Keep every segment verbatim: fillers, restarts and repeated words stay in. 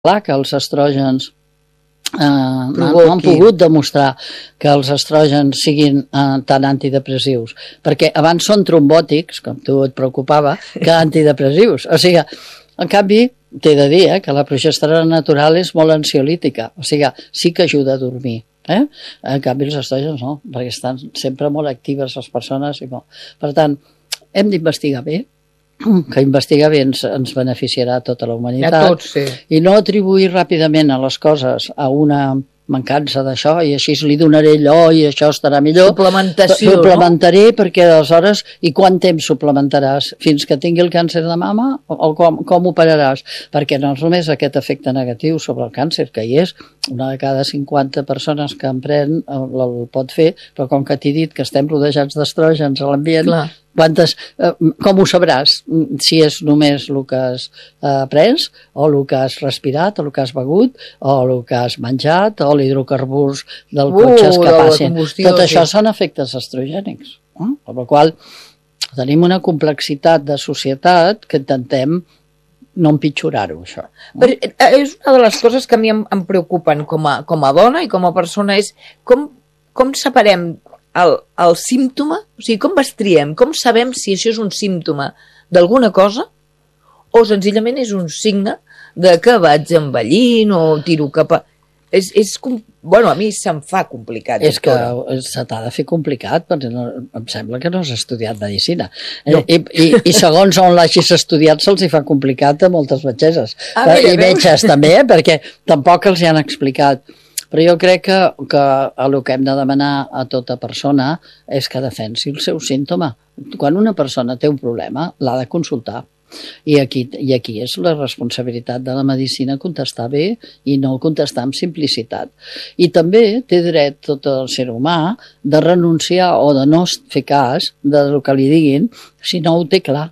clar que els estrògens eh, han, han pogut demostrar que els estrògens siguin eh, tan antidepressius, perquè abans són trombòtics, com tu et preocupava, que antidepressius. O sigui, en canvi, t'he de dir eh, que la progesterona natural és molt ansiolítica, o sigui, sí que ajuda a dormir. Eh? En canvi, els estrògens no, perquè estan sempre molt actives les persones. I molt. Per tant, hem d'investigar bé, que investigar bé ens, ens beneficiarà a tota la humanitat. A tots, sí. I no atribuir ràpidament a les coses a una mancança d'això i així li donaré allò i això estarà millor. Suplementació, Suplementaré, no? Perquè aleshores, i quant temps suplementaràs? Fins que tingui el càncer de mama? O, o com, com operaràs? Perquè no és només aquest efecte negatiu sobre el càncer, que hi és, una de cada cinquanta persones que en pren el, el pot fer, però com que t'he dit que estem rodejats d'estrògens a l'ambient, quantes, eh, com ho sabràs? Si és només el que has eh, pres, o el que has respirat, o el que has begut, o el que has menjat, o l'hidrocarburs del uh, cotxe que de passin. Tot sí. això són efectes estrogènics. Eh? Per la qual tenim una complexitat de societat que intentem no empitjorar-ho, això. Però és una de les coses que a mi em, em preocupen com a, com a dona i com a persona, és com, com separem el, el símptoma, o sigui, com bastriem, com sabem si això és un símptoma d'alguna cosa o senzillament és un signe de que vaig envellint o tiro cap a... És, és com... Bueno, a mi se'm fa complicat. És que se t'ha de fer complicat, perquè no, em sembla que no has estudiat medicina. No. I, i, I segons on l'hagis estudiat se'ls hi fa complicat a moltes metgesses. Ah, mira, I metges també, eh? Perquè tampoc els hi han explicat. Però jo crec que, que el que hem de demanar a tota persona és que defensi el seu símptoma. Quan una persona té un problema, l'ha de consultar. I aquí, I aquí és la responsabilitat de la medicina contestar bé i no contestar amb simplicitat. I també té dret tot el ser humà de renunciar o de no fer cas del que li diguin si no ho té clar.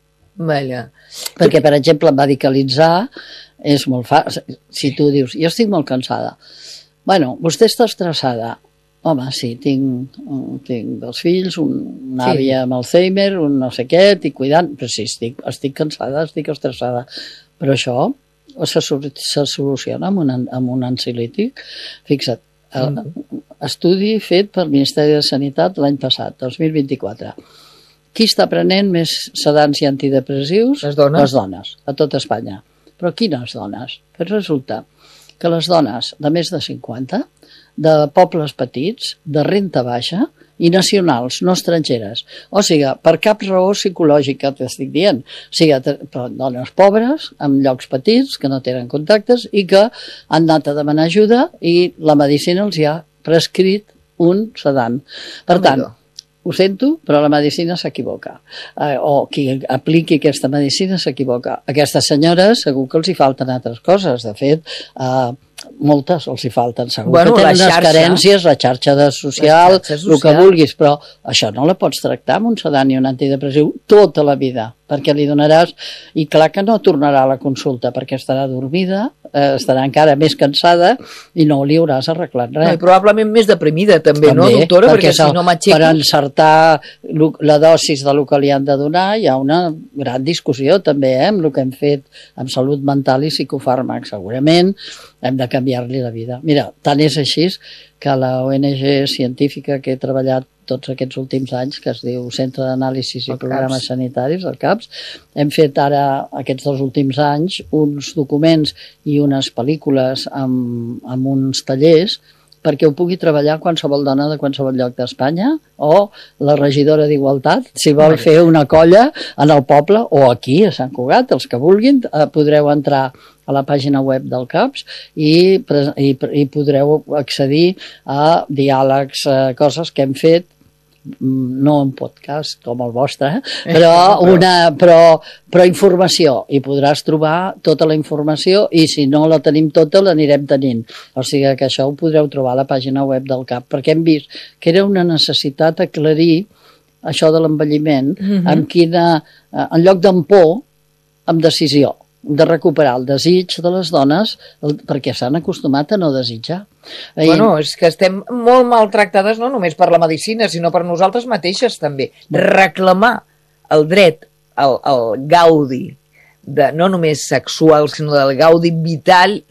Vaja. Perquè, per exemple, medicalitzar és molt fàcil. Si tu dius, jo estic molt cansada. Bueno, vostè està estressada. Home, sí, tinc, tinc dos fills, un, una Sí. àvia amb Alzheimer, un no sé què, estic cuidant, però sí, estic, estic cansada, estic estressada. Però això se, se soluciona amb un, amb un ansiolític. Fixa't, el, estudi fet pel Ministeri de Sanitat l'any passat, dos mil vint-i-quatre. Qui està prenent més sedants i antidepressius? Les dones. Les dones, a tot Espanya. Però quines dones? Però resulta que les dones de més de cinquanta, de pobles petits, de renta baixa i nacionals, no estrangeres. O sigui, per cap raó psicològica t'estic dient. O sigui, dones pobres, en llocs petits, que no tenen contactes i que han anat a demanar ajuda i la medicina els hi ha prescrit un sedant. Per tant, ho sento, però la medicina s'equivoca. Eh, o qui apliqui aquesta medicina s'equivoca. A aquestes senyores segur que els hi falten altres coses. De fet, eh, moltes els hi falten. Segur bueno, que tenen les carències, la xarxa de social, social, el que vulguis, però això no la pots tractar amb un sedant i un antidepressiu tota la vida, perquè li donaràs, i clar que no tornarà a la consulta, perquè estarà dormida, eh, estarà encara més cansada i no li hauràs arreglat res. No, i probablement més deprimida també, també no, doctora? Perquè, perquè si no m'aixeco... Per encertar la dosis del que li han de donar hi ha una gran discussió també, eh, amb el que hem fet amb salut mental i psicofàrmac. Segurament hem de canviar-li la vida. Mira, tant és així que la O N G científica que he treballat tots aquests últims anys, que es diu Centre d'Anàlisis i Programes Sanitaris, el CAPS, hem fet ara, aquests dos últims anys, uns documents i unes pel·lícules amb, amb uns tallers perquè ho pugui treballar qualsevol dona de qualsevol lloc d'Espanya o la regidora d'Igualtat, si vol fer una colla en el poble o aquí a Sant Cugat, els que vulguin, eh, podreu entrar a la pàgina web del CAPS i, i, i podreu accedir a diàlegs, eh, coses que hem fet, no un podcast com el vostre, però, una, però, però informació, i podràs trobar tota la informació i si no la tenim tota l'anirem tenint, o sigui que això ho podreu trobar a la pàgina web del CAP, perquè hem vist que era una necessitat aclarir això de l'envelliment, mm-hmm. amb quina, en lloc d'en por, amb decisió, de recuperar el desig de les dones el, perquè s'han acostumat a no desitjar. Bueno, és que estem molt maltractades no només per la medicina, sinó per nosaltres mateixes també. Reclamar el dret al, al gaudi de no només sexual, sinó del gaudi vital